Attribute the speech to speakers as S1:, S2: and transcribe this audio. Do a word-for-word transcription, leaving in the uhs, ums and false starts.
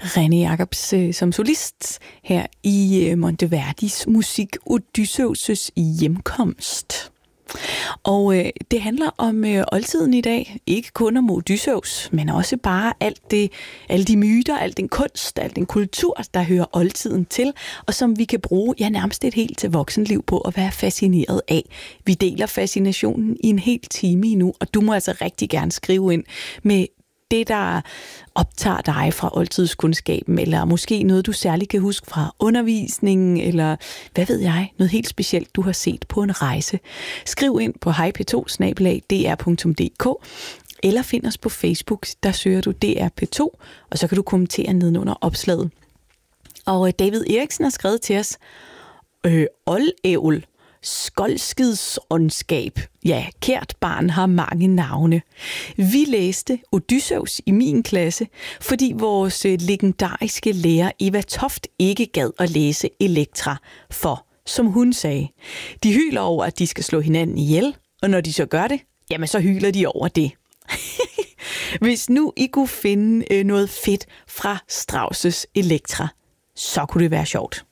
S1: René Jacobs øh, som solist her i øh, Monteverdis musik Odysseus' hjemkomst. Og øh, det handler om øh, oldtiden i dag, ikke kun om Odysseus, men også bare alt det, alle de myter, al den kunst, al den kultur, der hører oldtiden til, og som vi kan bruge ja, nærmest et helt til voksenliv på at være fascineret af. Vi deler fascinationen i en hel time endnu, og du må altså rigtig gerne skrive ind med det, der optager dig fra oldtidskundskaben, eller måske noget, du særligt kan huske fra undervisningen, eller hvad ved jeg, noget helt specielt, du har set på en rejse. Skriv ind på hej p to snabel-a d r punktum d k, eller find os på Facebook, der søger du D R P to, og så kan du kommentere nedenunder opslaget. Og David Eriksen har skrevet til os, øh, oldævl, skoldskidsåndskab. Ja, kært barn har mange navne. Vi læste Odysseus i min klasse, fordi vores legendariske lærer Eva Toft ikke gad at læse Elektra, for, som hun sagde, de hyler over, at de skal slå hinanden ihjel, og når de så gør det, jamen så hyler de over det. Hvis nu I kunne finde noget fedt fra Strauss' Elektra, så kunne det være sjovt.